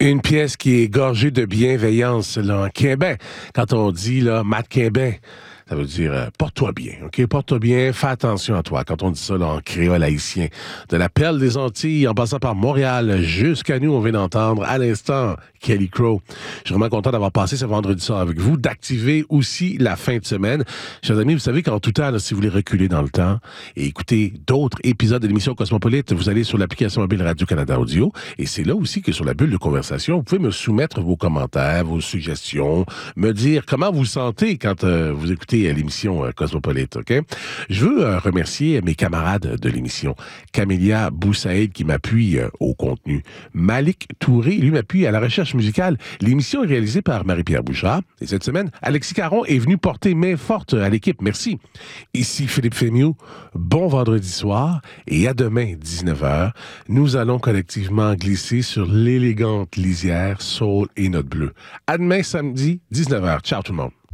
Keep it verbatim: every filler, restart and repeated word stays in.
Une pièce qui est gorgée de bienveillance, là, en Québec. Quand on dit, là, Matt Québec, ça veut dire euh, porte-toi bien, OK? Porte-toi bien, fais attention à toi. Quand on dit ça là, en créole haïtien, de la perle des Antilles, en passant par Montréal, jusqu'à nous, on vient d'entendre à l'instant Kelly Crow. Je suis vraiment content d'avoir passé ce vendredi soir avec vous, d'activer aussi la fin de semaine. Chers amis, vous savez qu'en tout temps, là, si vous voulez reculer dans le temps et écouter d'autres épisodes de l'émission Cosmopolite, vous allez sur l'application mobile Radio-Canada Audio et c'est là aussi que sur la bulle de conversation, vous pouvez me soumettre vos commentaires, vos suggestions, me dire comment vous sentez quand euh, vous écoutez à l'émission euh, Cosmopolite, OK? Je veux euh, remercier mes camarades de l'émission. Camélia Boussaïd qui m'appuie euh, au contenu. Malik Touré, lui, m'appuie à la recherche musicale. L'émission est réalisée par Marie-Pierre Bouchard. Et cette semaine, Alexis Caron est venu porter main forte à l'équipe. Merci. Ici Philippe Fémieux. Bon vendredi soir et à demain, dix-neuf heures. Nous allons collectivement glisser sur l'élégante lisière Soul et Note Bleue. À demain, samedi, dix-neuf heures. Ciao tout le monde.